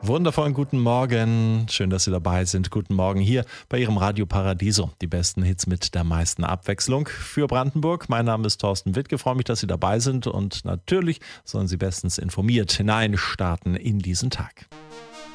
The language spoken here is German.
Wundervollen guten Morgen. Schön, dass Sie dabei sind. Guten Morgen hier bei Ihrem Radio Paradiso. Die besten Hits mit der meisten Abwechslung für Brandenburg. Mein Name ist Thorsten Wittke. Freue mich, dass Sie dabei sind. Und natürlich sollen Sie bestens informiert hineinstarten in diesen Tag.